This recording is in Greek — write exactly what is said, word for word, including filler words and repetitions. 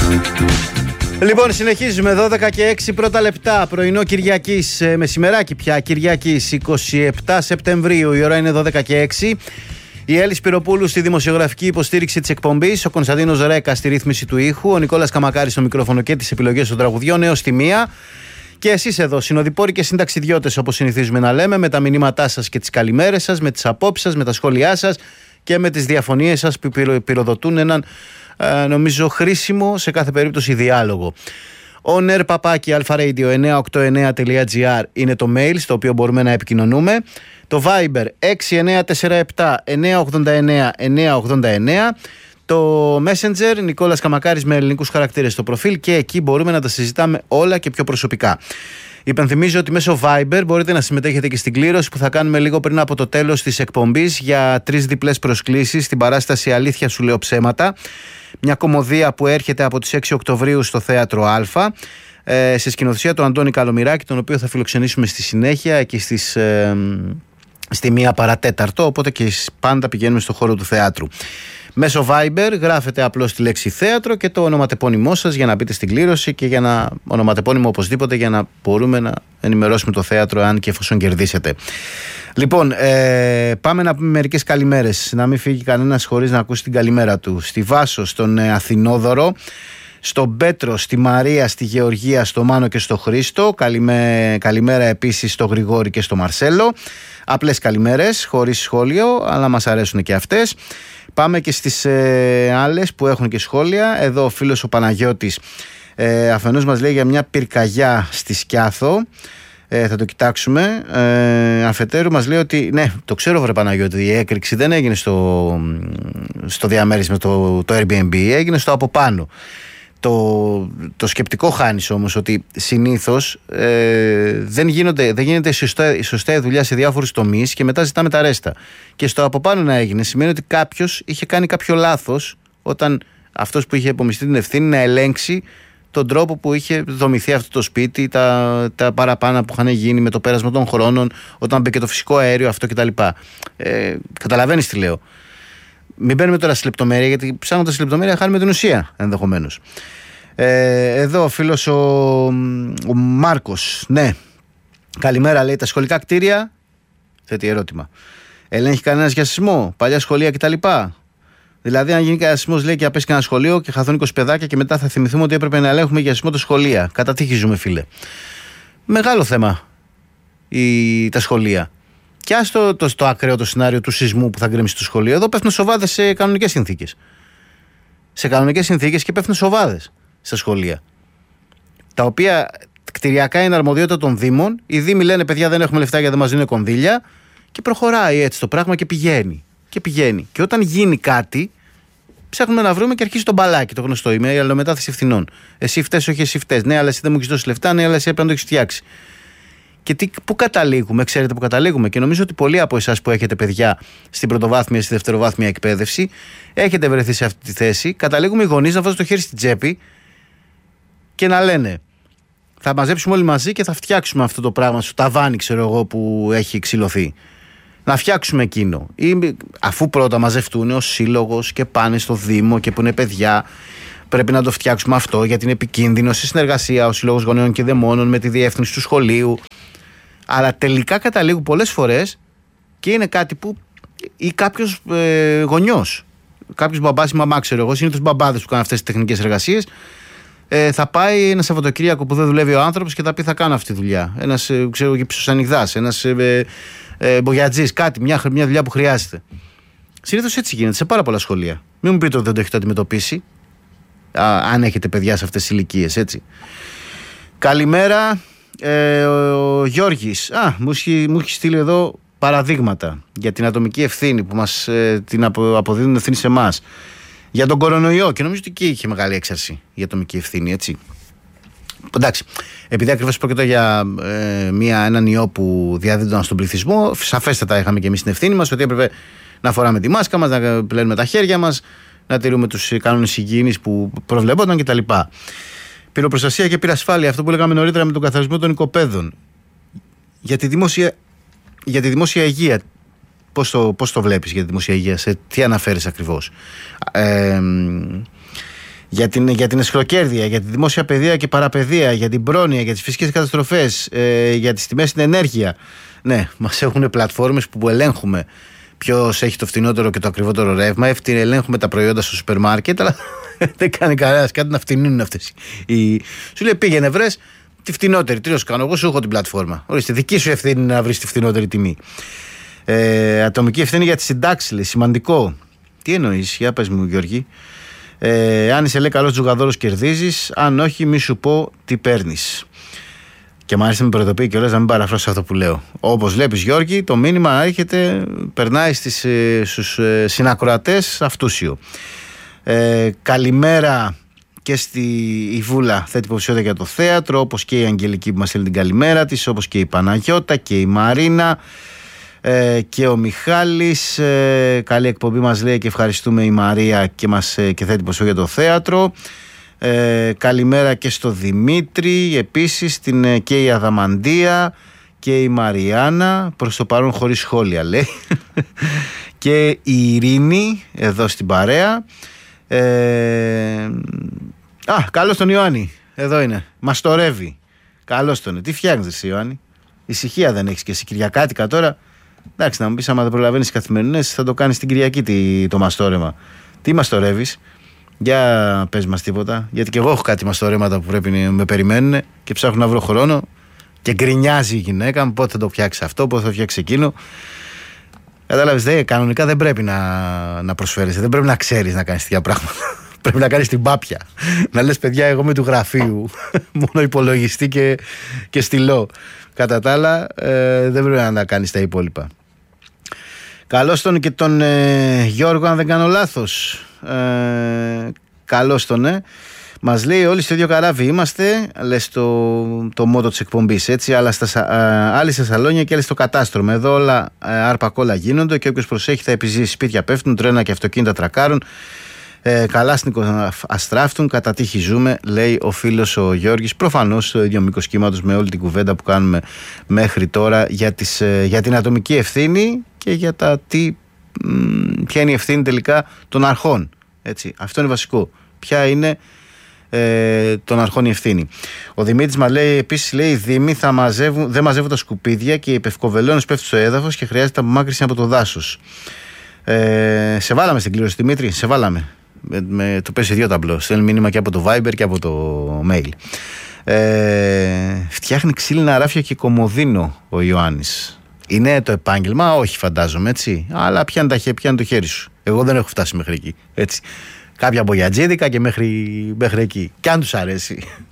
Λοιπόν, συνεχίζουμε δώδεκα και έξι πρώτα λεπτά. Πρωινό Κυριακής, μεσημεράκι πια, Κυριακής είκοσι επτά Σεπτεμβρίου. Η ώρα είναι δώδεκα και έξι. Η Έλλη Σπυροπούλου στη δημοσιογραφική υποστήριξη της εκπομπής, ο Κωνσταντίνος Ρέκα στη ρύθμιση του ήχου, ο Νικόλας Καμακάρης στο μικρόφωνο και τις επιλογές των τραγουδιών έως τη μία. Και εσείς εδώ, συνοδοιπόροι και συνταξιδιώτες, όπως συνηθίζουμε να λέμε, με τα μηνύματά σας και τις καλημέρες σας, με τις απόψεις σας, με τα σχόλιά σας και με τις διαφωνίες σας που πυροδοτούν έναν ε, νομίζω χρήσιμο σε κάθε περίπτωση διάλογο. On air παπάκι alpharadio εννιακόσια ογδόντα εννέα τελεία τζι άρ είναι το mail στο οποίο μπορούμε να επικοινωνούμε. Το Viber έξι εννιά τέσσερα επτά εννιακόσια ογδόντα εννέα εννιακόσια ογδόντα εννέα. Το Messenger Νικόλας Καμακάρης με ελληνικούς χαρακτήρες στο προφίλ, και εκεί μπορούμε να τα συζητάμε όλα και πιο προσωπικά. Υπενθυμίζω ότι μέσω Viber μπορείτε να συμμετέχετε και στην κλήρωση που θα κάνουμε λίγο πριν από το τέλος της εκπομπής για τρεις διπλές προσκλήσεις στην παράσταση Αλήθεια Σου Λέω Ψέματα. Μια κωμωδία που έρχεται από τις έξι Οκτωβρίου στο Θέατρο Α, ε, σε σκηνοθεσία του Αντώνη Καλομηράκη, τον οποίο θα φιλοξενήσουμε στη συνέχεια εκεί στις, ε, στη μία παρατέταρτο, οπότε και πάντα πηγαίνουμε στο χώρο του θεάτρου. Μέσω Viber γράφετε απλώς τη λέξη θέατρο και το ονοματεπώνυμό σας για να μπείτε στην κλήρωση, και για να ονοματεπώνυμο οπωσδήποτε, για να μπορούμε να ενημερώσουμε το θέατρο αν και εφόσον κερδίσετε. Λοιπόν, ε, πάμε να πούμε μερικές καλημέρες, να μην φύγει κανένας χωρίς να ακούσει την καλημέρα του. Στη Βάσο, στον ε, Αθηνόδωρο, στον Πέτρο, στη Μαρία, στη Γεωργία, στο Μάνο και στο Χρήστο. Καλημέ, καλημέρα επίσης στο Γρηγόρη και στο Μαρσέλο. Απλές καλημέρες, χωρίς σχόλιο, αλλά μας αρέσουν και αυτές. Πάμε και στις ε, άλλες που έχουν και σχόλια. Εδώ ο φίλος ο Παναγιώτης ε, αφενός μας λέει για μια πυρκαγιά στη Σκιάθο. Ε, θα το κοιτάξουμε. Ε, αφετέρου μας λέει ότι ναι, το ξέρω βρε Παναγιώτη, η έκρηξη δεν έγινε στο, στο διαμέρισμα, το, το Airbnb, έγινε στο από πάνω. Το, το σκεπτικό χάνεις όμως, ότι συνήθως ε, δεν, γίνονται, δεν γίνεται σωστά, η σωστά δουλειά σε διάφορους τομείς και μετά ζητάμε τα ρέστα. Και στο από πάνω να έγινε σημαίνει ότι κάποιος είχε κάνει κάποιο λάθος όταν αυτός που είχε απομειστεί την ευθύνη να ελέγξει τον τρόπο που είχε δομηθεί αυτό το σπίτι, τα, τα παραπάνω που είχαν γίνει με το πέρασμα των χρόνων, όταν μπήκε το φυσικό αέριο, αυτό κτλ. Ε, καταλαβαίνεις τι λέω. Μην μπαίνουμε τώρα στη λεπτομέρεια, γιατί ψάχνοντας στη λεπτομέρεια χάνουμε την ουσία ενδεχομένως. Ε, εδώ ο φίλος ο, ο Μάρκος. Ναι, καλημέρα, λέει. Τα σχολικά κτίρια, θέτει ερώτημα, ελέγχει κανένας για σεισμό, παλιά σχολεία κτλ? Δηλαδή, αν γίνει κανένα σεισμός, λέει, και απέσει κανένα σχολείο και χαθούν είκοσι παιδάκια, και μετά θα θυμηθούμε ότι έπρεπε να ελέγχουμε για σεισμό τα σχολεία. Κατά τύχη ζούμε, φίλε. Μεγάλο θέμα η, τα σχολεία. Και άστο το, το ακραίο το σενάριο του σεισμού που θα γκρεμίσει το σχολείο. Εδώ πέφτουν σοβάδες σε κανονικές συνθήκες. Σε κανονικές συνθήκες και πέφτουν σοβάδες στα σχολεία. Τα οποία κτηριακά είναι αρμοδιότητα των Δήμων. Οι Δήμοι λένε: παιδιά, δεν έχουμε λεφτά γιατί δεν μας δίνουν κονδύλια. Και προχωράει έτσι το πράγμα και πηγαίνει. Και πηγαίνει. Και όταν γίνει κάτι, ψάχνουμε να βρούμε και αρχίζει το μπαλάκι, το γνωστό. Είμαι η αλληλομετάθεση ευθυνών. Εσύ φταίς, όχι εσύ φταίς. Ναι, αλλά εσύ δεν μου έχεις δώσει λεφτά. Ναι, αλλά εσύ έπρεπε να το έχεις φτιάξει. Και τι, πού καταλήγουμε, ξέρετε πού καταλήγουμε? Και νομίζω ότι πολλοί από εσάς που έχετε παιδιά στην πρωτοβάθμια, στη δευτεροβάθμια εκπαίδευση, έχετε βρεθεί σε αυτή τη θέση. Καταλήγουμε οι γονείς να βάζουν το χέρι στην τσέπη και να λένε: θα μαζέψουμε όλοι μαζί και θα φτιάξουμε αυτό το πράγμα στο ταβάνι, ξέρω εγώ, που έχει ξυλωθεί. Να φτιάξουμε εκείνο. Ή, αφού πρώτα μαζευτούν ως σύλλογος και πάνε στο Δήμο και που είναι παιδιά, πρέπει να το φτιάξουμε αυτό γιατί είναι επικίνδυνο, σε συνεργασία ο Σύλλογος Γονέων και Δαιμόνων με τη διεύθυνση του σχολείου. Αλλά τελικά καταλήγουν πολλές φορές και είναι κάτι που ή κάποιος ε, γονιός, κάποιος μπαμπάς ή μαμά, ξέρω εγώ, συνήθως μπαμπάδες που κάνουν αυτές τις τεχνικές εργασίες, ε, θα πάει ένα Σαββατοκύριακο που δεν δουλεύει ο άνθρωπος και θα πει: θα κάνω αυτή τη δουλειά. Ένας ε, ξέρω, γυψοσανιγδάς, ένας ε, ε, μπογιατζής, κάτι, μια, μια δουλειά που χρειάζεται. Συνήθως έτσι γίνεται σε πάρα πολλά σχολεία. Μην μου πείτε ότι δεν το έχετε αντιμετωπίσει. Α, αν έχετε παιδιά σε αυτές τις ηλικίες, έτσι. Καλημέρα, ε, ο Γιώργης. Α, μου έχει, μου έχει στείλει εδώ παραδείγματα για την ατομική ευθύνη που μας ε, την απο, αποδίδουν ευθύνη σε εμάς. Για τον κορονοϊό, και νομίζω ότι εκεί είχε μεγάλη έξαρση η ατομική ευθύνη, έτσι. Εντάξει, επειδή ακριβώς πρόκειται για ε, μια, έναν ιό που διαδίδονταν στον πληθυσμό, σαφέστατα είχαμε και εμείς την ευθύνη μας ότι έπρεπε να φοράμε τη μάσκα μας, να πλένουμε τα χέρια μας, να τηρούμε τους κανόνες υγιεινής που προβλεπόταν κτλ. Πυροπροστασία και πυρασφάλεια, αυτό που λέγαμε νωρίτερα με τον καθαρισμό των οικοπαίδων. Για τη δημόσια, για τη δημόσια υγεία, πώς το, πώς το βλέπεις για τη δημόσια υγεία, σε τι αναφέρεις ακριβώς? Ε, για την, για την εσχροκέρδεια, για τη δημόσια παιδεία και παραπαιδεία, για την πρόνοια, για τις φυσικές καταστροφές, ε, για τις τιμές στην ενέργεια. Ναι, μας έχουν πλατφόρμες που ελέγχουμε ποιος έχει το φθηνότερο και το ακριβότερο ρεύμα, ελέγχουμε τα προϊόντα στο σούπερ μάρκετ, αλλά δεν κάνει κανένας κάτι να φτηνίνουν αυτές. Οι... Σου λέει πήγαινε βρες τη φτηνότερη, τι να σου κάνω, εγώ σου έχω την πλατφόρμα. Ορίστε, δική σου ευθύνη να βρεις τη φτηνότερη τιμή. Ε, ατομική ευθύνη για τη συντάξη, λέει, σημαντικό. Τι εννοείς, για πες μου Γιώργη. Ε, αν είσαι λέει καλός τζουγαδόρος κερδίζεις, αν όχι μη σου πω τι παίρνεις. Και μάλιστα με προειδοποιεί κιόλας να μην παραφράσω αυτό που λέω. Όπως βλέπεις Γιώργη, το μήνυμα έρχεται, περνάει στις, στους συνακροατές αυτούσιο. Ε, καλημέρα και στη η Βούλα θέτει υποψηφιότητα για το θέατρο, όπως και η Αγγελική που μας στέλνει την καλημέρα της, όπως και η Παναγιώτα και η Μαρίνα. Ε, και ο Μιχάλης, ε, καλή εκπομπή μας λέει και ευχαριστούμε η Μαρία και, μας, ε, και θέτει ποσό για το θέατρο. Ε, καλημέρα και στο Δημήτρη επίσης, την, ε, και η Αδαμαντία και η Μαριάννα, προς το παρόν χωρίς σχόλια λέει. Και η Ειρήνη εδώ στην παρέα. ε, Α, καλώς τον Ιωάννη, εδώ είναι, μας τορεύει. Καλώς τον, τι φτιάχνεις εσύ Ιωάννη, ησυχία δεν έχεις και εσύ Κυριακάτικα τώρα. Εντάξει, να μου πεις άμα δεν προλαβαίνεις τις καθημερινές θα το κάνεις την Κυριακή το μαστόρεμα. Τι μαστορεύεις, για πες μας τίποτα, γιατί και εγώ έχω κάτι μαστορέματα που πρέπει να με περιμένουν και ψάχνω να βρω χρόνο και γκρινιάζει η γυναίκα μου πότε θα το φτιάξει αυτό, πότε θα φτιάξει εκείνο. Κατάλαβες, δε, κανονικά δεν πρέπει να, να προσφέρεσαι, δεν πρέπει να ξέρεις να κάνεις τέτοια πράγματα. Πρέπει να κάνεις την πάπια. Να λες παιδιά, εγώ είμαι του γραφείου. Μόνο υπολογιστή και, και στυλό. Κατά τα άλλα, ε, δεν πρέπει να τα κάνεις τα υπόλοιπα. Καλώς τον και τον ε, Γιώργο, αν δεν κάνω λάθος. Ε, καλώς τον, ε. Μας λέει όλοι στο ίδιο καράβι είμαστε, λες το, το μότο της εκπομπής, έτσι, αλλά στα, ε, άλλοι στα σαλόνια και άλλοι στο κατάστρωμα. Εδώ όλα ε, άρπα κόλλα γίνονται και όποιος προσέχει θα επιζήσει. Σπίτια πέφτουν, τρένα και αυτοκίνητα τρακάρουν. Ε, Καλάσνικο αστράφτουν, κατά τύχη ζούμε, λέει ο φίλος ο Γιώργης. Προφανώς στο ίδιο μήκος κύματος με όλη την κουβέντα που κάνουμε μέχρι τώρα για, τις, ε, για την ατομική ευθύνη και για τα τι, μ, ποια είναι η ευθύνη τελικά των αρχών. Έτσι. Αυτό είναι βασικό. Ποια είναι ε, των αρχών η ευθύνη. Ο Δημήτρης μας λέει επίσης, λέει, οι Δήμοι θα μαζεύουν, δεν μαζεύουν τα σκουπίδια και οι πευκοβελώνες πέφτουν στο έδαφος και χρειάζεται απομάκρυνση από το δάσος. Ε, σε βάλαμε στην κλήρωση, Δημήτρη, σε βάλαμε. Με, με, του πέσει δύο ταμπλό. Στέλνει μήνυμα και από το Viber και από το mail. Ε, φτιάχνει ξύλινα ράφια και κομοδίνο ο Ιωάννης. Είναι το επάγγελμα, όχι φαντάζομαι, έτσι. Αλλά πιάνει τα χέρια, πιάνει το χέρι σου. Εγώ δεν έχω φτάσει μέχρι εκεί. Έτσι. Κάποια μπογιατζίδικα και μέχρι, μέχρι εκεί. Κι αν τους αρέσει.